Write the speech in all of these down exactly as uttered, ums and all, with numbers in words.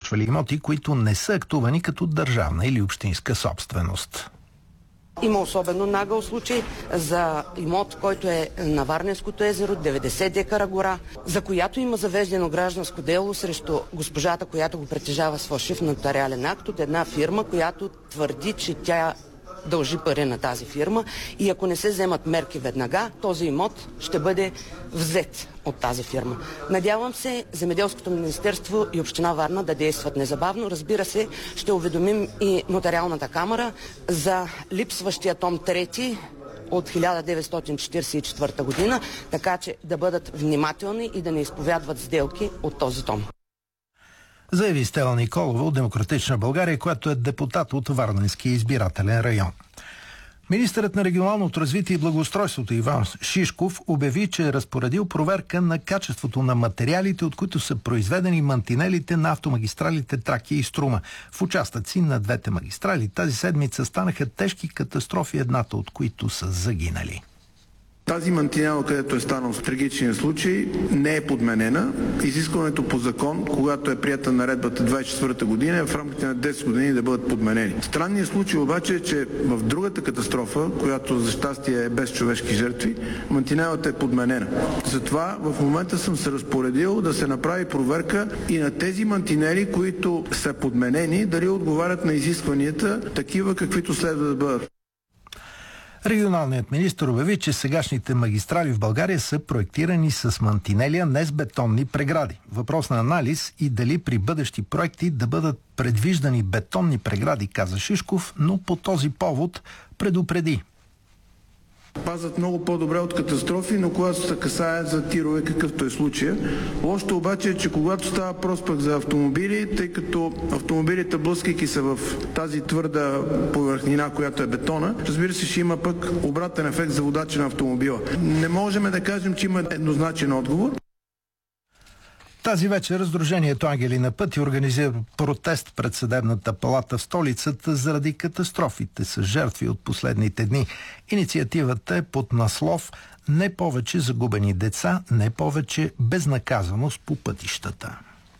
включвали имоти, които не са актувани като държавна или общинска собственост. Има особено нагъл случай за имот, който е на Варненското езеро, деветдесет декара гора, за която има завеждано гражданско дело срещу госпожата, която го притежава с фалшив нотариален акт от една фирма, която твърди, че тя дължи пари на тази фирма и ако не се вземат мерки веднага, този имот ще бъде взет от тази фирма. Надявам се Земеделското министерство и община Варна да действат незабавно. Разбира се, ще уведомим и нотариалната камара за липсващия том трети от хиляда деветстотин четиридесет и четвърта година, така че да бъдат внимателни и да не изповядват сделки от този том. Заяви Стела Николова от Демократична България, която е депутат от Варненския избирателен район. Министърът на регионалното развитие и благоустройството Иван Шишков обяви, че е разпоредил проверка на качеството на материалите, от които са произведени мантинелите на автомагистралите Тракия и Струма. В участъци на двете магистрали тази седмица станаха тежки катастрофи, едната от които са загинали. Тази мантинела, където е станал в трагичния случай, не е подменена. Изискването по закон, когато е приета наредбата двадесет и четвърта година, е в рамките на десет години да бъдат подменени. Странният случай обаче е, че в другата катастрофа, която за щастие е без човешки жертви, мантинелата е подменена. Затова в момента съм се разпоредил да се направи проверка и на тези мантинели, които са подменени, дали отговарят на изискванията, такива каквито следва да бъдат. Регионалният министър обяви, че сегашните магистрали в България са проектирани с мантинели, а не с бетонни прегради. Въпрос на анализ и дали при бъдещи проекти да бъдат предвиждани бетонни прегради, каза Шишков, но по този повод предупреди. Пазят много по-добре от катастрофи, но когато се касае за тирове, какъвто е случая. Лошото обаче е, че когато става въпрос пък за автомобили, тъй като автомобилите, блъскайки се в тази твърда повърхнина, която е бетона, разбира се, ще има пък обратен ефект за водача на автомобила. Не можем да кажем, че има еднозначен отговор. Тази вечер Сдружението Ангели на пътя организира протест пред Съдебната палата в столицата заради катастрофите с жертви от последните дни. Инициативата е под наслов "Не повече загубени деца, не повече безнаказаност по пътищата".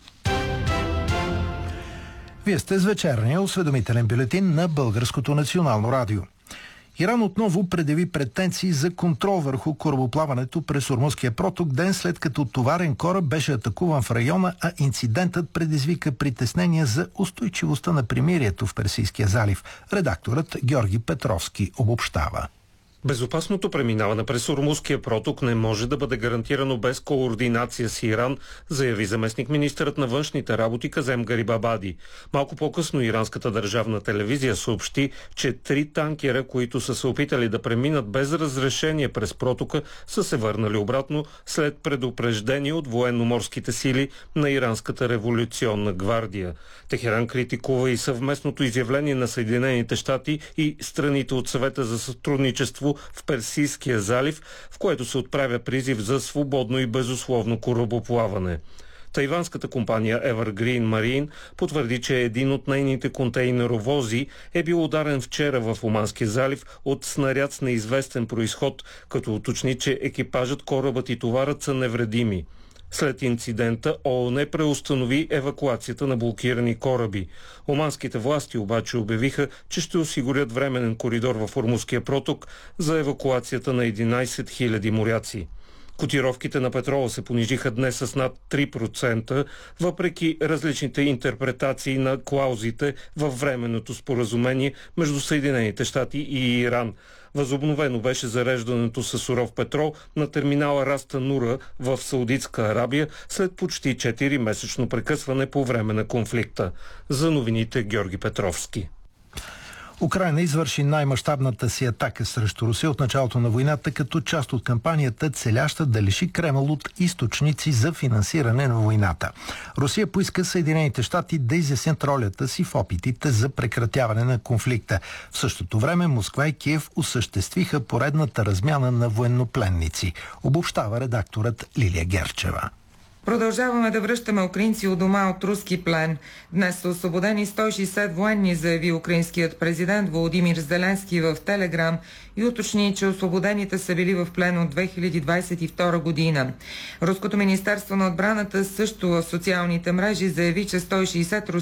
Вие сте с вечерния осведомителен бюлетин на Българското национално радио. Иран отново предяви претенции за контрол върху корабоплаването през Ормузския проток, ден след като товарен кораб беше атакуван в района, а инцидентът предизвика притеснения за устойчивостта на примирието в Персийския залив. Редакторът Георги Петровски обобщава. Безопасното преминаване през Ормузския проток не може да бъде гарантирано без координация с Иран, заяви заместник-министърът на външните работи Казем Гарибабади. Малко по-късно иранската държавна телевизия съобщи, че три танкера, които са се опитали да преминат без разрешение през протока, са се върнали обратно след предупреждение от военноморските сили на Иранската революционна гвардия. Техеран критикува и съвместното изявление на Съединените щати и страните от Съвета за сътрудничество в Персийския залив, в което се отправя призив за свободно и безусловно корабоплаване. Тайванската компания Evergreen Marine потвърди, че един от нейните контейнеровози е бил ударен вчера в Оманския залив от снаряд с неизвестен произход, като уточни, че екипажът, корабът и товарът са невредими. След инцидента ООН преустанови евакуацията на блокирани кораби. Оманските власти обаче обявиха, че ще осигурят временен коридор в Ормузския проток за евакуацията на единадесет хиляди моряци. Котировките на петрола се понижиха днес с над три процента, въпреки различните интерпретации на клаузите във временното споразумение между Съединените щати и Иран. Възобновено беше зареждането със суров петрол на терминала Рас Танура в Саудитска Арабия след почти четири-месечно прекъсване по време на конфликта. За новините Георги Петровски. Украйна извърши най-мащабната си атака срещу Русия от началото на войната, като част от кампанията, целяща да лиши Кремъл от източници за финансиране на войната. Русия поиска Съединените щати да изяснят ролята си в опитите за прекратяване на конфликта. В същото време Москва и Киев осъществиха поредната размяна на военнопленници. Обобщава редакторът Лилия Герчева. Продължаваме да връщаме украинци у дома от руски плен. Днес са освободени сто и шейсет военни, заяви украинският президент Володимир Зеленски в Телеграм и уточни, че освободените са били в плен от две хиляди двадесет и втора година. Руското министерство на отбраната също в социалните мрежи заяви, че сто и шейсет